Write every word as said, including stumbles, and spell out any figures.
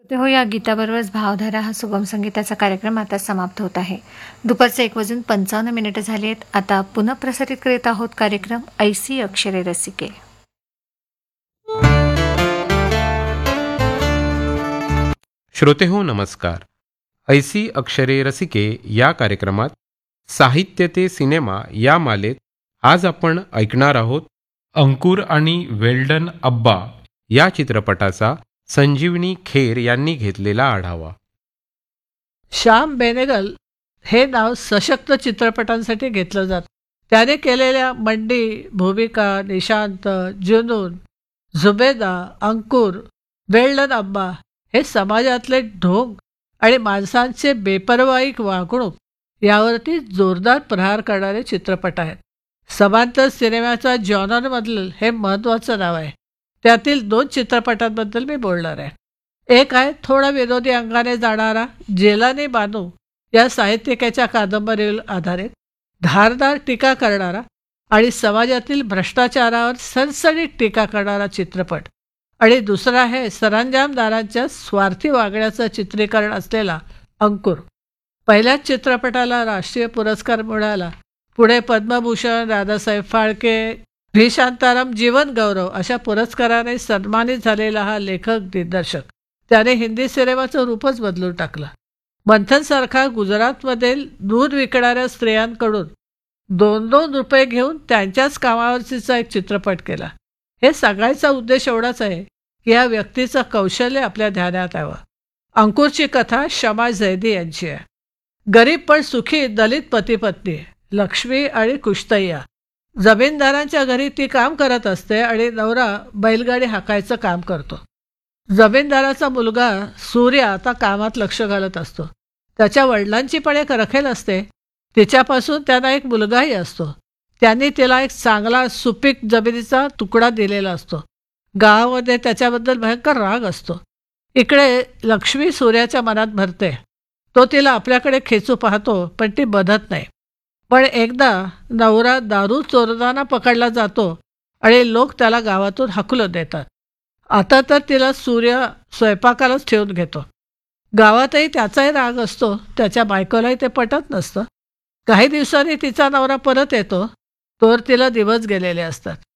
ते हो, या गीताबरोबरच भावधारा हा सुगम संगीताचा कार्यक्रम आता समाप्त होत आहे. दुपारचे एक वाजून पंचावन्न मिनिटं झाली आहेत. आता पुनः प्रसारित करीत आहोत कार्यक्रम ऐसी अक्षरे रसिके. श्रोते हो नमस्कार. ऐसी अक्षरे रसिके या कार्यक्रमात साहित्य ते सिनेमा या मालेत आज आपण ऐकणार आहोत अंकुर आणि वेल्डन अब्बा या चित्रपटाचा संजीवनी खेर यांनी घेतलेला आढावा. श्याम बेनेगल हे नाव सशक्त चित्रपटांसाठी घेतलं जातं. त्याने केलेल्या मंडी, भूमिका, निशांत, जुनून, झुबेदा, अंकुर, वेल्डन अब्बा हे समाजातले ढोंग आणि माणसांचे बेपर्वाईक वागणूक यावरती जोरदार प्रहार करणारे चित्रपट आहेत. समांतर सिनेमाचा जॉनरमधलं हे महत्त्वाचं नाव आहे. त्यातील दोन चित्रपटांबद्दल मी बोलणार आहे. एक आहे थोडा विनोदी अंगाने जाणारा जेलानी बानू या साहित्यिकेच्या कादंबरीवर आधारित धारदार टीका करणारा आणि समाजातील भ्रष्टाचारावर सनसनीत टीका करणारा चित्रपट, आणि दुसरा आहे सरंजामदारांच्या स्वार्थी वागण्याचं चित्रीकरण असलेला अंकुर. पहिल्याच चित्रपटाला राष्ट्रीय पुरस्कार मिळाला. पुढे पद्मभूषण, दादासाहेब फाळके, व्ही शांताराम जीवन गौरव अशा पुरस्काराने सन्मानित झालेला हा लेखक दिग्दर्शक त्याने हिंदी सिनेमाचं रूपच बदलून टाकलं. मंथनसारखा गुजरातमधील दूध विकणाऱ्या स्त्रियांकडून दोन दोन रुपये घेऊन त्यांच्याच कामावरचा एक चित्रपट केला. हे सांगायचा उद्देश एवढाच आहे की या व्यक्तीचं कौशल्य आपल्या ध्यानात यावं. अंकुरची कथा शमा झैदी यांची आहे. गरीब पण सुखी दलित पती पत्नी लक्ष्मी आणि कुश्तैया. जमीनदारांच्या घरी ती काम करत असते आणि नवरा बैलगाडी हाकायचं काम करतो. जमीनदाराचा मुलगा सूर्य आता कामात लक्ष घालत असतो. त्याच्या वडिलांची पण एक रखेल असते. तिच्यापासून त्यांना एक मुलगाही असतो. त्यांनी तिला एक चांगला सुपीक जमिनीचा तुकडा दिलेला असतो. गावामध्ये त्याच्याबद्दल भयंकर राग असतो. इकडे लक्ष्मी सूर्याच्या मनात भरते. तो तिला आपल्याकडे खेचू पाहतो पण ती बधत नाही. पण एकदा नवरा दारू चोरताना पकडला जातो आणि लोक त्याला गावातून हाकलून देतात. आता तर तिला सूर्य स्वयंपाकालाच ठेवून घेतो. गावातही त्याचाही राग असतो. त्याच्या बायकोलाही ते पटत नसतं. काही दिवसांनी तिचा नवरा परत येतो. तोवर तिला दिवस गेलेले असतात.